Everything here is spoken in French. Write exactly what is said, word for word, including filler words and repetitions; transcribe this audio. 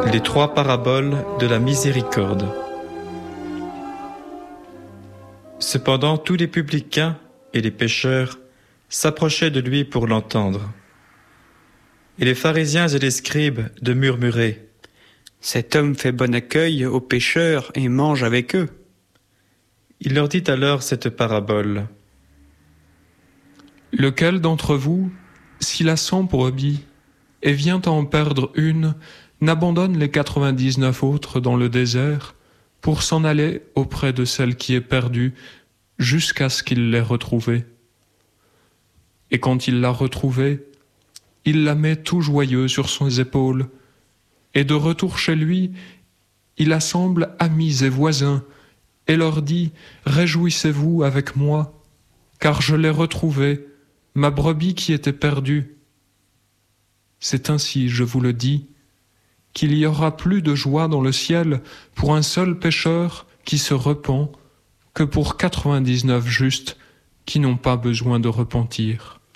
Les trois paraboles de la miséricorde. Cependant, tous les publicains et les pécheurs s'approchaient de lui pour l'entendre. Et les pharisiens et les scribes de murmurer : Cet homme fait bon accueil aux pécheurs et mange avec eux. Il leur dit alors cette parabole. Lequel d'entre vous, s'il a cent brebis et vient à en perdre une, n'abandonne les quatre-vingt-dix-neuf autres dans le désert pour s'en aller auprès de celle qui est perdue jusqu'à ce qu'il l'ait retrouvée. Et quand il l'a retrouvée, il la met tout joyeux sur ses épaules, et de retour chez lui, il assemble amis et voisins, et leur dit « Réjouissez-vous avec moi, car je l'ai retrouvée, ma brebis qui était perdue. » C'est ainsi, je vous le dis, qu'il y aura plus de joie dans le ciel pour un seul pécheur qui se repent que pour quatre-vingt-dix-neuf justes qui n'ont pas besoin de repentir.